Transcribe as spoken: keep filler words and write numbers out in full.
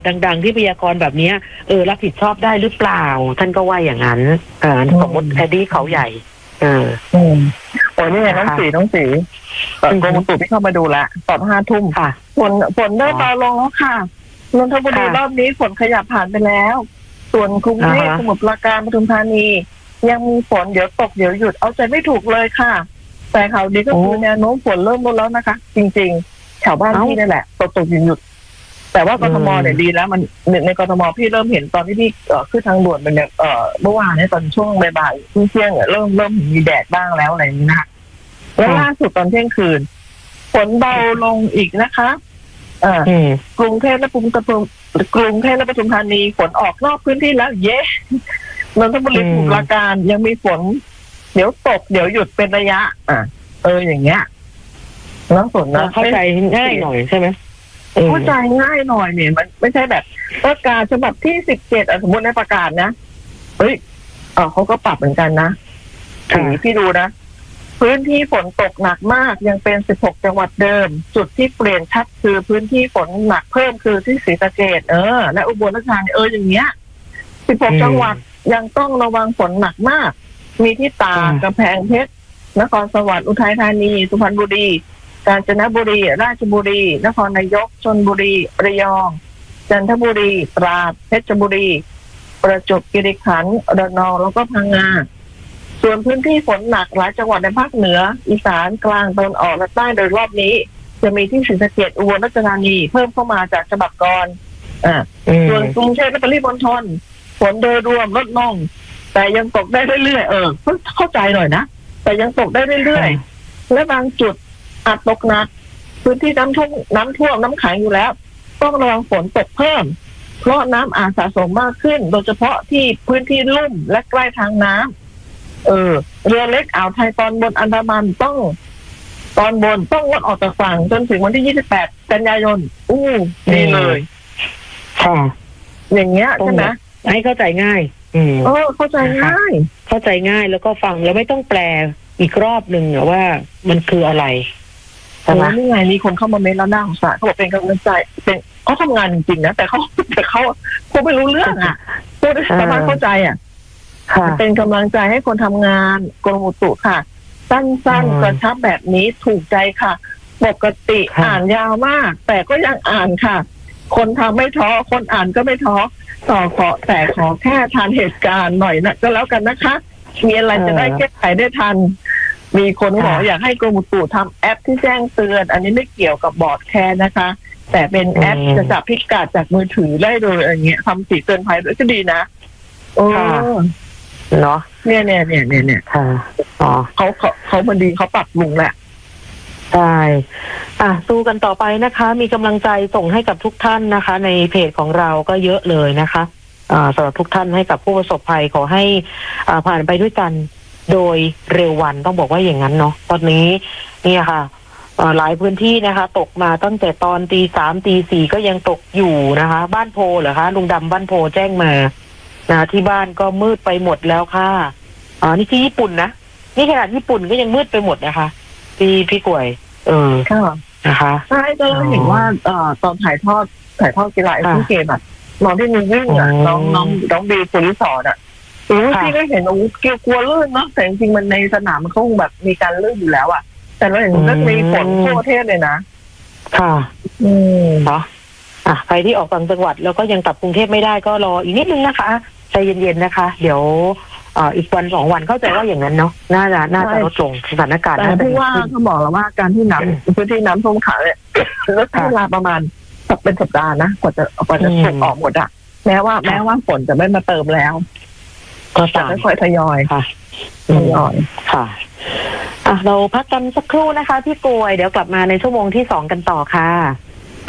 ดังๆที่พยากรณ์แบบนี้เออรับผิดชอบได้หรือเปล่าท่านก็ว่าอย่างนั้นเออสมมติแคดดี้เขาใหญ่เอออืมโอ้ยนี่ไงน้องสีน้องสีกรมอุตุพี่เข้ามาดูละตอนห้าทุ่มค่ะฝนฝนได้เบาลงแล้วค่ะนนทบุรีรอบนี้ฝนขยับผ่านไปแล้วส่วนกรุงเทพสมุทรปราการปทุมธานียังมีฝนเดี๋ยวตกเดี๋ยวหยุดเอาใจไม่ถูกเลยค่ะแต่ข่าวดีก็คือแนวโน้มฝนเริ่มลดแล้วนะคะจริงๆแถวบ้านพี่นี่แหละตกตกหยุดหยุดแต่ว่ากทมเนี่ยดีแล้วมันในกทมพี่เริ่มเห็นตอนที่พี่เอ่อขึ้นทางด่วนเป็นเนี่ยเอ่อเมื่อวานเนี่ยตอนช่วงบ่ายๆเที่ยงเนี่ยเริ่มเริ่มมีแดดบ้างแล้วอะไรนี้นะแล้วล่าสุดตอนเที่ยงคืนฝนเบาลงอีกนะคะเอ่อกรุงเทพและปทุมกรุงเทพและปทุมธานีฝนออกนอกพื้นที่แล้วเย้นนทบุรีสมุทรปราการยังมีฝนเดี๋ยวตกเดี๋ยวหยุดเป็นระยะอ่ะเอออย่างเงี้ยน้ำฝนนะเข้าใจง่ายหน่อยใช่ไหมเข้าใจง่ายหน่อยเนี่ยมันไม่ใช่แบบประกาศฉบับที่สิบเจ็ดสมมติในประกาศนะเฮ้ยเออเขาก็ปรับเหมือนกันนะถือพี่ดูนะพื้นที่ฝนตกหนักมากยังเป็นสิบหกจังหวัดเดิมจุดที่เปลี่ยนชัดคือพื้นที่ฝนหนักเพิ่มคือที่ศรีสะเกษเออและอุบลราชธานีเอออย่างเงี้ยสิบหกจังหวัดยังต้องระวังฝนหนักมากมีที่ตากกำแพงเพชรนครสวรรค์อุทัยธานีสุพรรณบุรีกาญจนบุรีราชบุรีนครนายกชลบุรีระยองจันทบุรีตราดเพชรบุรีประจวบคีรีขันธ์ระนองแล้วก็พังงาส่วนพื้นที่ฝนหนักหลายจังหวัดในภาคเหนืออีสานกลางตะวันออกและใต้โดยรอบนี้จะมีที่ศรีสะเกษอุบลราชธานีเพิ่มเข้ามาจากฉบับก่อนอ่าส่วนกรุงเทพและปริมณฑลฝนโดยรวมลดลงแต่ยังตกได้เรื่อยๆเออเข้าใจหน่อยนะแต่ยังตกได้เรื่อยๆและบางจุดอาจตกหนักพื้นที่น้ำท่วมน้ำท่วมน้ำขังอยู่แล้วต้องระวังฝนตกเพิ่มเพราะน้ำอาจสะสมมากขึ้นโดยเฉพาะที่พื้นที่ลุ่มและใกล้ทางน้ำเออเรือเล็กอ่าวไทยตอนบนอันดามันต้องตอนบนต้องงดออกจากฝั่งจนถึงวันที่ยี่สิบแปดกันยายนอู้ดีเลยค่ะอย่างเงี้ยใช่ไหมให้เข้าใจง่ายอืมเออเข้าใจง่ายเข้าใจง่ายแล้วก็ฟังแล้วไม่ต้องแปลอีกรอบหนึ่งว่ามันคืออะไรใช่ไหมนี่ไงมีคนเข้ามาเมนแล้วน่าสงสารเขาบอกเป็นกำลังใจเป็นเขาทำงานจริงๆนะแต่เขาแต่เขาเขาไม่รู้เรื่องอ่ะพูดสามารถเข้าใจอ่ะเป็นกำลังใจให้คนทำงานกรมอุตุค่ะสั้นๆกระชับแบบนี้ถูกใจค่ะปกติอ่านยาวมากแต่ก็ยังอ่านค่ะคนทำไม่ท้อคนอ่านก็ไม่ท้อต่อขอแต่ขอแค่ทันเหตุการณ์หน่อยนะก็แล้วกันนะคะมีอะไรจะได้แก้ไขได้ทันมีคนบอกอยากให้กรมอุตุทำแอปที่แจ้งเตือนอันนี้ไม่เกี่ยวกับบอร์ดแคร์นะคะแต่เป็นแอปจะจับพิกัดจากมือถือได้โดยอย่างเงี้ยทำสีเตือนภัยด้วยก็ดีนะโอ้เนาะเนี่ยเนี่ยเนี่ยเนี่ยเนี่ยค่ะอ๋อเขาเขาเขามันดีเขาปรับปรุงแหละใช่อ่ะสู้กันต่อไปนะคะมีกำลังใจส่งให้กับทุกท่านนะคะในเพจของเราก็เยอะเลยนะคะอ่าสำหรับทุกท่านให้กับผู้ประสบภัยขอให้อ่าผ่านไปด้วยกันโดยเร็ววันต้องบอกว่าอย่างนั้นเนาะตอนนี้เนี่ยค่ะหลายพื้นที่นะคะตกมาตั้งแต่ตอนตีสามตีสี่ก็ยังตกอยู่นะคะบ้านโพเหรอคะลุงดำบ้านโพแจ้งมานะที่บ้านก็มืดไปหมดแล้วค่ะอ๋อนี่ที่ญี่ปุ่นนะนี่ขนาดญี่ปุ่นก็ยังมืดไปหมดนะคะพี่พี่กวยเออค่ะนะคะใช่ก็เห็นว่าเอ่อตอนถ่ายทอดถ่ายทอดกีฬาเอเชียนเกมอ่ะน้องที่มีวิ่งอ่ะน้องน้องน้องบีโพลิสอร์ดอ่ะอือพี่ก็เห็นโอ้เกี่ยวกลัวลื่นเนาะแต่จริงๆมันในสนามมันคงแบบมีการลื่นอยู่แล้วอ่ะแต่เราเห็นก็มีฝนทั่วประเทศเลยนะค่ะอืมเนาะอ่ะใครที่ออกต่างจังหวัดแล้วก็ยังกลับกรุงเทพไม่ได้ก็รออีกนิดนึงนะคะใจเย็นๆนะคะเดี๋ยวอ่าอีกวันสองวันเข้าใจว่าอย่างนั้นเนาะน่าจะน่าจะลดลงสถานการณ์แต่ที่ว่าเขาบอกแล้วว่าการที่น้ำพื้นที่น้ำท่วมขังเนี่ยแล้วใช้เวลาประมาณสักเป็นสัปดาห์นะกว่าจะกว่าจะถูกออกหมดอ่ะแม้ว่าแม้ว่าฝนจะไม่มาเติมแล้วก็ตามค่อยๆทยอยค่ะทยอยค่ะอ่ะเราพักกันสักครู่นะคะพี่กวยเดี๋ยวกลับมาในชั่วโมงที่สองกันต่อค่ะ